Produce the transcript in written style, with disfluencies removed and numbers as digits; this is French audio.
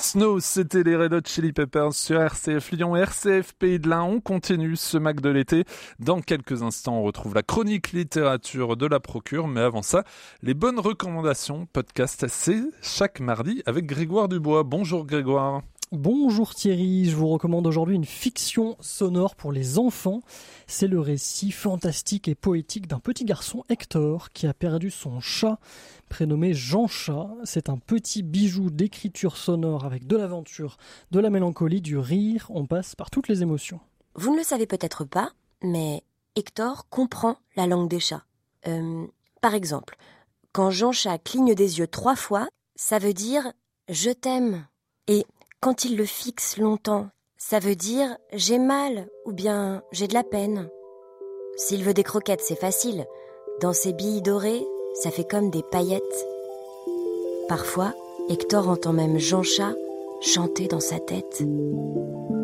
Snow, c'était les Red Hot Chili Peppers sur RCF Lyon, RCF Pays de l'Ain. On continue ce Mac de l'été. Dans quelques instants, on retrouve la chronique littérature de la Procure. Mais avant ça, les bonnes recommandations podcast, c'est chaque mardi avec Grégoire Dubois. Bonjour Grégoire. Bonjour Thierry, je vous recommande aujourd'hui une fiction sonore pour les enfants. C'est le récit fantastique et poétique d'un petit garçon, Hector, qui a perdu son chat, prénommé Jean-Chat. C'est un petit bijou d'écriture sonore avec de l'aventure, de la mélancolie, du rire, on passe par toutes les émotions. Vous ne le savez peut-être pas, mais Hector comprend la langue des chats. Par exemple, quand Jean-Chat cligne des yeux 3 fois, ça veut dire « je t'aime ». Et quand il le fixe longtemps, ça veut dire « j'ai mal » ou bien « j'ai de la peine ». S'il veut des croquettes, c'est facile. Dans ses billes dorées, ça fait comme des paillettes. Parfois, Hector entend même Jean-Chat chanter dans sa tête.